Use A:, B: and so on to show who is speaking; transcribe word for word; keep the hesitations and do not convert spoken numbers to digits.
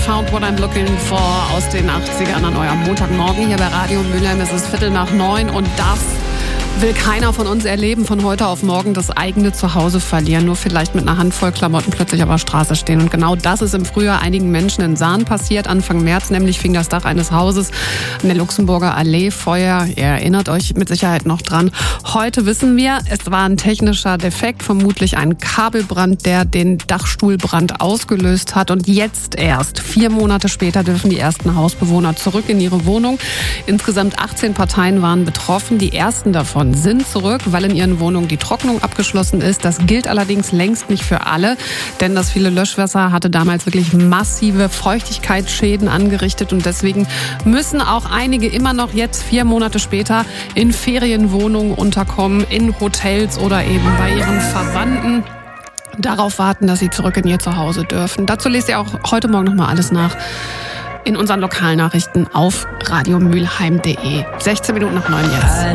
A: Found What I'm Looking For aus den achtzigern an eurem Montagmorgen hier bei Radio Mülheim. Es ist Viertel nach neun und das will keiner von uns erleben, von heute auf morgen das eigene Zuhause verlieren. Nur vielleicht mit einer Handvoll Klamotten plötzlich auf der Straße stehen. Und genau das ist im Frühjahr einigen Menschen in Sahn passiert. Anfang März nämlich fing das Dach eines Hauses an der Luxemburger Allee Feuer. Ihr erinnert euch mit Sicherheit noch dran. Heute wissen wir, es war ein technischer Defekt, vermutlich ein Kabelbrand, der den Dachstuhlbrand ausgelöst hat. Und jetzt erst, vier Monate später, dürfen die ersten Hausbewohner zurück in ihre Wohnung. Insgesamt achtzehn Parteien waren betroffen. Die ersten davon sind zurück, weil in ihren Wohnungen die Trocknung abgeschlossen ist. Das gilt allerdings längst nicht für alle, denn das viele Löschwasser hatte damals wirklich massive Feuchtigkeitsschäden angerichtet und deswegen müssen auch einige immer noch jetzt, vier Monate später, in Ferienwohnungen unterkommen, in Hotels oder eben bei ihren Verwandten. Darauf warten, dass sie zurück in ihr Zuhause dürfen. Dazu lest ihr auch heute Morgen nochmal alles nach in unseren Lokalnachrichten auf radiomülheim punkt de. sechzehn Minuten nach neun jetzt.